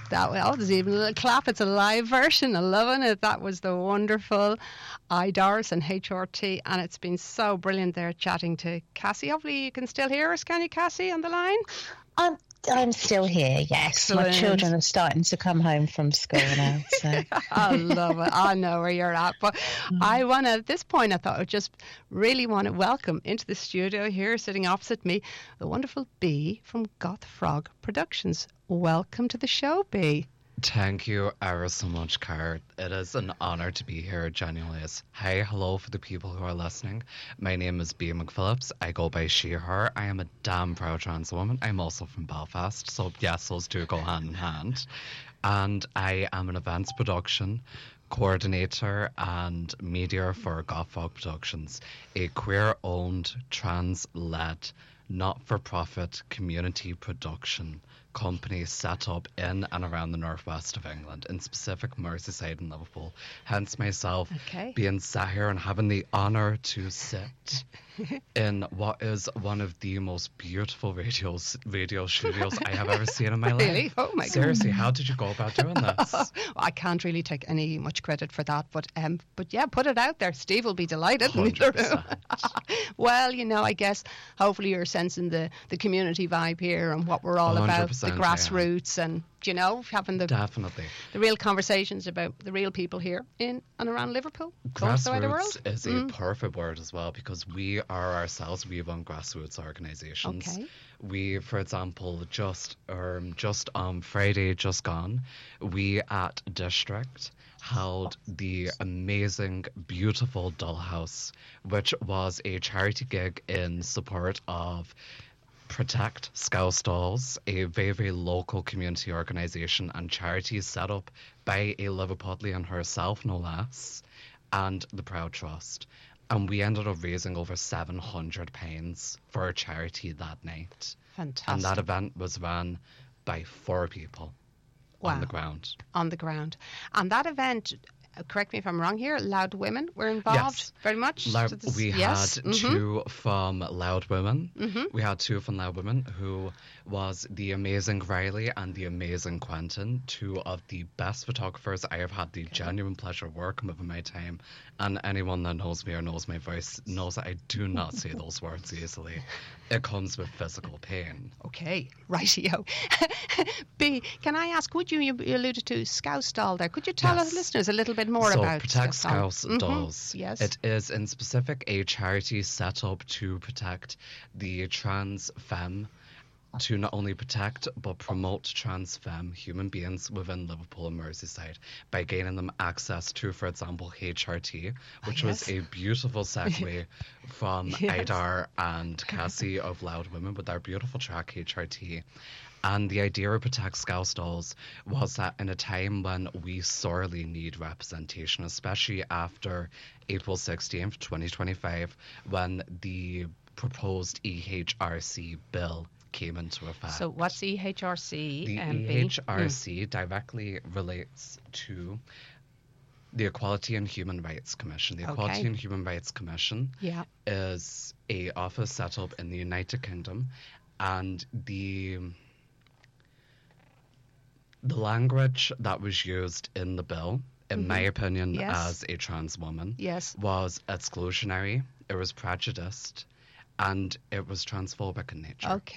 There's even a little clap. It's a live version. I'm loving it. That was the wonderful Doris and HRT, and it's been so brilliant there chatting to Cassie. Hopefully you can still hear us, can you, Cassie, on the line? I'm still here, yes. Excellent. My children are starting to come home from school now. So. I love it. I know where you're at. But I want to, at this point, I thought I just really want to welcome into the studio here, sitting opposite me, the wonderful Bea from Goth Frog Productions. Welcome to the show, Bea. Thank you ever so much, Cara. It is an honour to be here, genuinely is. Hi, hello for the people who are listening. My name is Bea McPhillips. I go by she, her. I am a damn proud trans woman. I'm also from Belfast, so yes, those two go hand in hand. And I am an events production coordinator and media for Goth Frog Productions, a queer-owned, trans-led, not-for-profit community production company set up in and around the northwest of England, in specific Merseyside and Liverpool. Hence myself being sat here and having the honour to sit in what is one of the most beautiful radio studios I have ever seen in my life. Really? Oh my God. Seriously, how did you go about doing this? Well, I can't really take any much credit for that, but yeah, put it out there. Steve will be delighted. 100%. Well, I guess hopefully you're sensing the community vibe here and what we're all about, the grassroots, and having definitely the real conversations about the real people here in and around Liverpool, across the world. Is a perfect word as well, because we are ourselves, we run grassroots organisations. Okay. We, for example, just on Friday just gone, we at District held the amazing, beautiful Dull House, which was a charity gig in support of Protect Scouse Dolls, a very, very local community organisation and charity set up by a Liverpudlian herself, no less, and the Proud Trust. And we ended up raising over £700 for a charity that night. Fantastic. And that event was run by 4 people. Wow. On the ground. On the ground. And that event, correct me if I'm wrong here, Loud Women were involved. Yes. Very much. We had 2 from Loud Women. We had 2 from Loud Women, who was the amazing Riley and the amazing Quentin, 2 of the best photographers I have had the genuine pleasure of working with in my time. And anyone that knows me or knows my voice knows that I do not say those words easily. It comes with physical pain. Okay, rightio. Bea, can I ask, you alluded to Scouse Doll there. Could you tell us listeners a little bit more about Protect Scouse Dolls? Yes. It is in specific a charity set up to protect the trans femme, to not only protect but promote trans femme human beings within Liverpool and Merseyside by gaining them access to, for example, HRT, which was a beautiful segue from Idar and Cassie of Loud Women with their beautiful track HRT. And the idea of Protect Scouse Dolls was that in a time when we sorely need representation, especially after April 16th, 2025, when the proposed EHRC bill came into effect. So what's EHRC? The EHRC directly relates to the Equality and Human Rights Commission. The Equality and Human Rights Commission is a office set up in the United Kingdom, and the language that was used in the bill, in my opinion, as a trans woman, was exclusionary, it was prejudiced, and it was transphobic in nature. Okay.